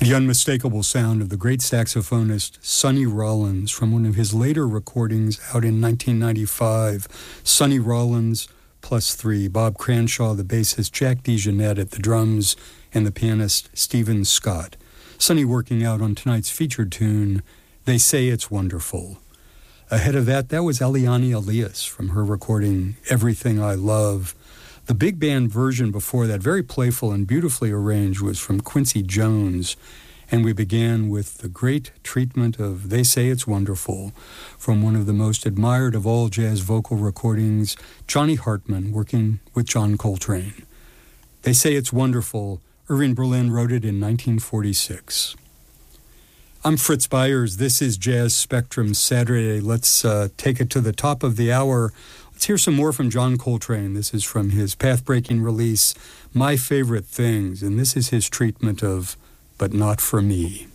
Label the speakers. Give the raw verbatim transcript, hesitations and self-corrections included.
Speaker 1: The unmistakable sound of the great saxophonist Sonny Rollins from one of his later recordings out in nineteen ninety-five. Sonny Rollins plus three, Bob Cranshaw, the bassist, Jack DeJohnette at the drums, and the pianist Stephen Scott. Sonny working out on tonight's featured tune, They Say It's Wonderful. Ahead of that, that was Eliane Elias from her recording Everything I Love. The big band version before that, very playful and beautifully arranged, was from Quincy Jones. And we began with the great treatment of They Say It's Wonderful from one of the most admired of all jazz vocal recordings, Johnny Hartman working with John Coltrane. They Say It's Wonderful. Irving Berlin wrote it in nineteen forty-six. I'm Fritz Byers. This is Jazz Spectrum Saturday. Let's uh, take it to the top of the hour. Let's hear some more from John Coltrane. This is from his path-breaking release, My Favorite Things, and this is his treatment of But Not For Me.